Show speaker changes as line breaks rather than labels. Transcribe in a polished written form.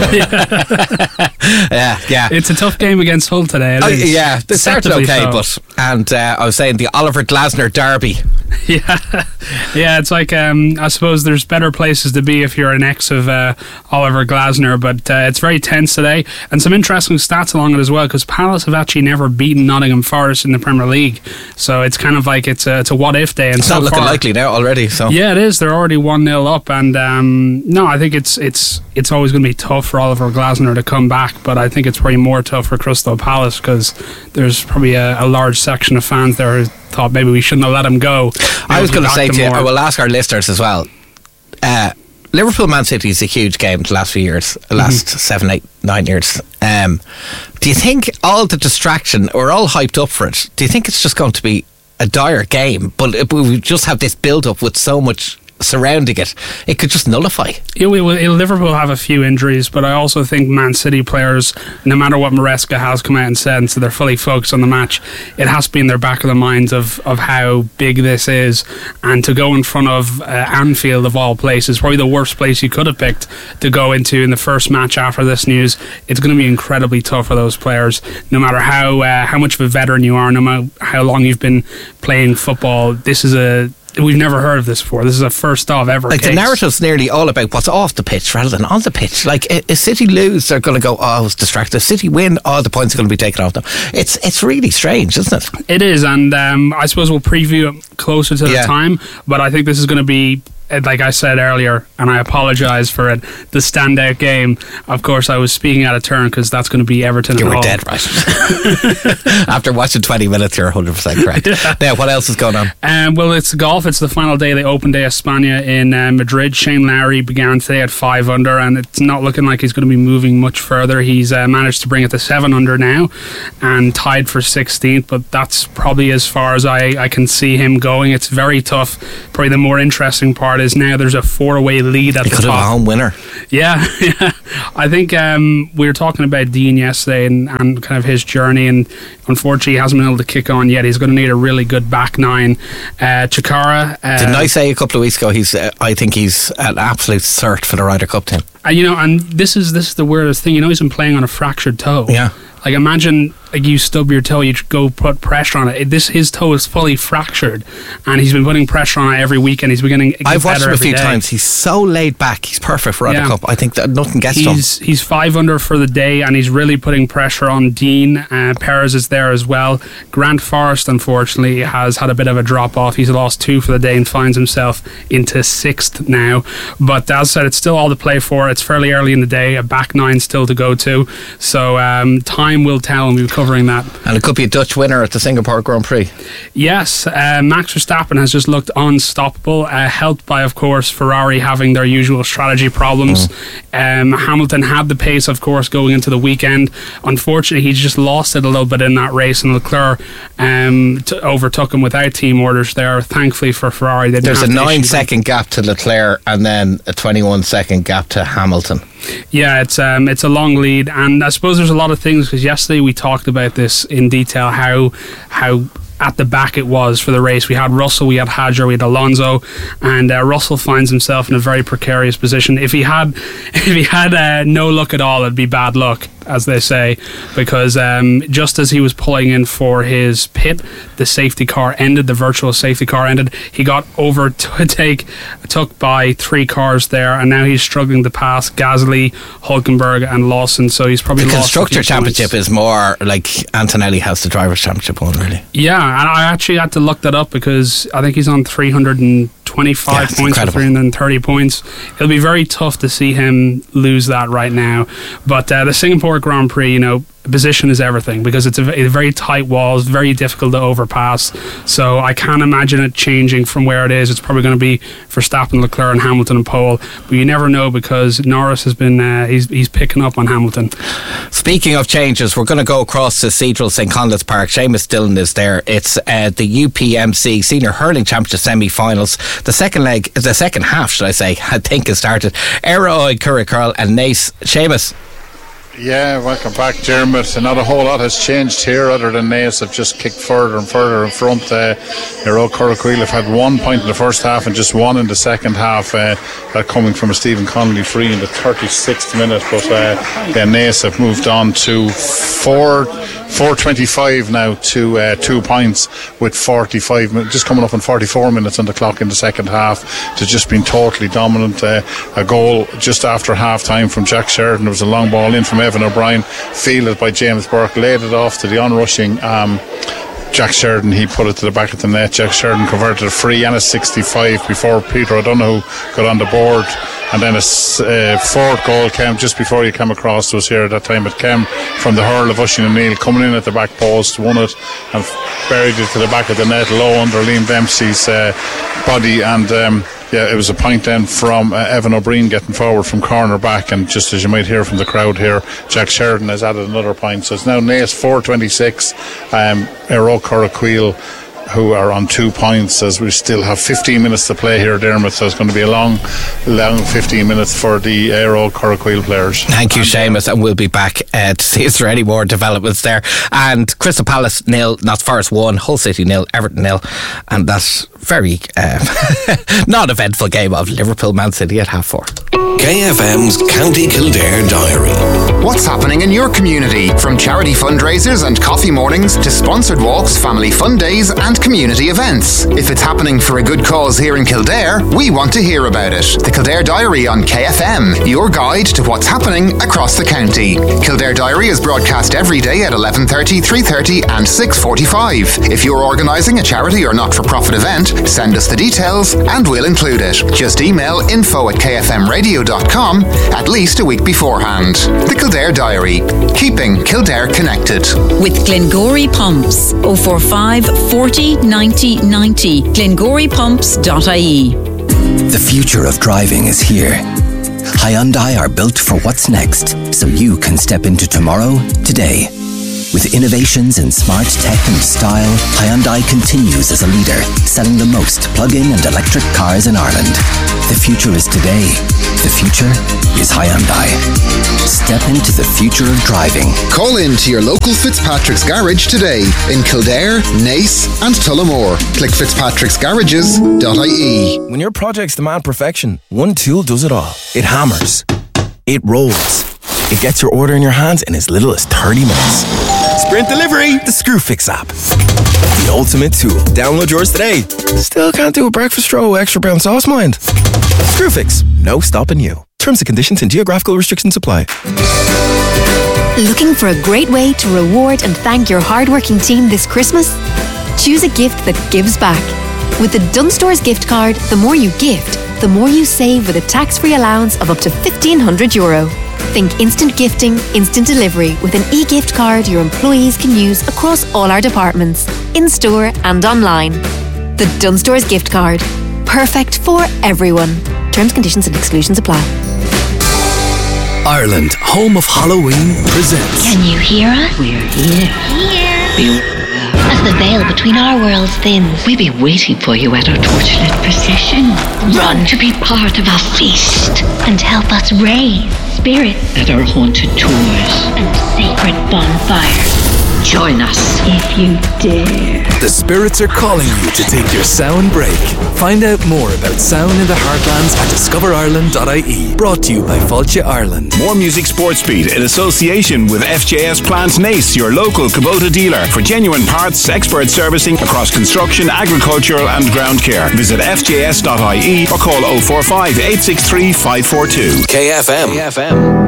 Yeah.
It's a tough game against Hull today.
Yeah, they started okay,
so.
I was saying the Oliver Glasner derby.
Yeah, it's like I suppose there's better places to be if you're an ex of Oliver Glasner, but it's very tense today, and some interesting stats along it as well, because Palace have actually never beaten Nottingham Forest in the Premier League, so it's kind of like it's a what if day. And
it's
so
not looking
far,
likely now already. So
yeah, it is. They're already 1-0 up, and no, I think it's always going to be tough for Oliver Glasner to come back, but I think it's probably more tough for Crystal Palace, because there's probably a large section of fans there who thought maybe we shouldn't have let him go.
I was going to say to you, I will ask our listeners as well. Liverpool Man City is a huge game the last few years, the last 7, 8, 9 years. Do you think all the distraction, we're all hyped up for it, do you think it's just going to be a dire game, but we just have this build up with so much surrounding it, it could just nullify?
Liverpool have a few injuries, but I also think Man City players, no matter what Maresca has come out and said, and so they're fully focused on the match, it has to be in their back of the minds of how big this is, and to go in front of Anfield of all places, probably the worst place you could have picked to go into in the first match after this news. It's going to be incredibly tough for those players, no matter how much of a veteran you are, no matter how long you've been playing football. We've never heard of this before. This is a first of ever case.
The narrative's nearly all about what's off the pitch rather than on the pitch. Like, if City lose, they're going to go, I was distracted. If City win, the points are going to be taken off them. It's really strange, isn't it?
It is, and I suppose we'll preview it closer to the time, but I think this is going to be, like I said earlier, and I apologise for it, the standout game. Of course, I was speaking out of turn, because that's going to be Everton.
You were dead right. After watching 20 minutes, you're 100% correct. Yeah. Now, what else is going on?
Well, it's golf. It's the final day of the Open de España in Madrid. Shane Lowry began today at 5 under, and it's not looking like he's going to be moving much further. He's managed to bring it to 7 under now, and tied for 16th, but that's probably as far as I can see him going. It's very tough. Probably the more interesting part is now there's a 4-way lead at the top.
He could have a home winner.
Yeah. I think we were talking about Dean yesterday and kind of his journey, and unfortunately he hasn't been able to kick on yet. He's going to need a really good back nine. Chikara.
Didn't I say a couple of weeks ago I think he's an absolute cert for the Ryder Cup team.
And this is the weirdest thing. He's been playing on a fractured toe.
Yeah.
Like, imagine, like, you stub your toe, you go put pressure on it. His toe is fully fractured, and he's been putting pressure on it every week, and he's beginning.
I've watched him a few times. He's so laid back. He's perfect for Ryder Cup. I think that nothing gets to him.
He's 5 under for the day, and he's really putting pressure on Dean. Perez is there as well. Grant Forrest, unfortunately, has had a bit of a drop off. He's lost 2 for the day and finds himself into 6th now. But as I said, it's still all to play for. It's fairly early in the day. A back 9 still to go to. So time will tell, and we'll be covering that.
And it could be a Dutch winner at the Singapore Grand Prix.
Yes, Max Verstappen has just looked unstoppable, helped by, of course, Ferrari having their usual strategy problems. Hamilton had the pace, of course, going into the weekend. Unfortunately, he's just lost it a little bit in that race, and Leclerc overtook him without team orders there. Thankfully for Ferrari,
there's a 9-second gap to Leclerc and then a 21-second gap to Hamilton.
Yeah, it's a long lead, and I suppose there's a lot of things, because yesterday we talked about this in detail, how at the back it was for the race. We had Russell, we had Hadjar, we had Alonso, and Russell finds himself in a very precarious position. If he had no luck at all, it'd be bad luck, as they say, because just as he was pulling in for his pit, the safety car ended, the virtual safety car ended. He got took by 3 cars there, and now he's struggling to pass Gasly, Hulkenberg and Lawson, so he's probably
the
lost
Constructor Championship is more like Antonelli has the Drivers' Championship one, really.
Yeah, and I actually had to look that up, because I think he's on 325 points or 330 points. It'll be very tough to see him lose that right now. But the Singapore Grand Prix, position is everything, because it's a very tight wall. It's very difficult to overpass, so I can't imagine it changing from where it is. It's probably going to be Verstappen, Leclerc and Hamilton and pole, but you never know, because Norris has been he's picking up on Hamilton. Speaking of changes, we're going to go across to Cathedral St Conleth's Park. Seamus Dillon is there. It's the UPMC Senior Hurling Championship semi-finals. The second half, should I say, I think has started. Era Curry Curl and Nace. Seamus,
Yeah, welcome back, Dermot. Not a whole lot has changed here other than Naas have just kicked further and further in front. Eire Corriquail have had 1 point in the first half and just one in the second half. That coming from a Stephen Connolly free in the 36th minute. But then Naas have moved on to 4:25 now to 2 points with 45 minutes, just coming up on 44 minutes on the clock in the second half, to just been totally dominant. A goal just after half time from Jack Sheridan. There was a long ball in from Evan O'Brien, fielded by James Burke, laid it off to the onrushing Jack Sheridan. He put it to the back of the net. Jack Sheridan converted a free and a 65 before Peter O'Donoghue got on the board, and then a fourth goal came just before he came across to us here at that time. It came from the hurl of Oisín O'Neill, coming in at the back post, won it and buried it to the back of the net, low under Liam Dempsey's body, and it was a point then from Evan O'Brien getting forward from corner back, and just as you might hear from the crowd here, Jack Sheridan has added another point. So it's now Naas 4:26, Eire Corriquail who are on 2 points, as we still have 15 minutes to play here, Dermot. So it's going to be a long 15 minutes for the Eire Corriquail players.
Thank you, Seamus, and we'll be back to see if there are any more developments there. And Crystal Palace 0, Notts Forest 1, Hull City 0, Everton 0, and that's very not eventful game of Liverpool Man City at 4:30.
KFM's County Kildare Diary.
What's happening in your community? From charity fundraisers and coffee mornings to sponsored walks, family fun days and community events. If it's happening for a good cause here in Kildare, we want to hear about it. The Kildare Diary on KFM, your guide to what's happening across the county. Kildare Diary is broadcast every day at 11:30, 3:30 and 6:45. If you're organising a charity or not-for-profit event, send us the details and we'll include it. Just email info@kfmradio.com at least a week beforehand. The Kildare Diary, keeping Kildare connected.
With Glengory Pumps, 045 40 90 90, glengoripumps.ie.
The future of driving is here. Hyundai are built for what's next, so you can step into tomorrow today. With innovations in smart tech and style, Hyundai continues as a leader, selling the most plug-in and electric cars in Ireland. The future is today. The future is Hyundai. Step into the future of driving.
Call in to your local Fitzpatrick's Garage today in Kildare, Naas and Tullamore. Click fitzpatricksgarages.ie.
When your projects demand perfection, one tool does it all. It hammers. It rolls. It gets your order in your hands in as little as 30 minutes. Sprint Delivery, the Screwfix app. The ultimate tool. Download yours today. Still can't do a breakfast roll with extra brown sauce, mind? Screwfix, no stopping you. Terms and conditions and geographical restrictions apply.
Looking for a great way to reward and thank your hardworking team this Christmas? Choose a gift that gives back. With the Dunnes Stores gift card, the more you gift, the more you save with a tax-free allowance of up to €1,500. Think instant gifting, instant delivery with an e-gift card your employees can use across all our departments, in-store and online. The Dunnes Stores gift card. Perfect for everyone. Terms, conditions and exclusions apply.
Ireland, home of Halloween, presents.
Can you hear us? We're here. As the veil between our worlds thins, we'll be waiting for you at our torchlit procession. Run to be part of our feast and help us raise spirits at our haunted tours and sacred bonfires. Join us if you dare.
The spirits are calling you to take your sound break. Find out more about Sound in the Heartlands at discoverireland.ie. Brought to you by Fáilte Ireland.
More Music Sports Beat in association with FJS Plant Naas, your local Kubota dealer for genuine parts, expert servicing across construction, agricultural and ground care. Visit fjs.ie or call 045 863 542.
KFM.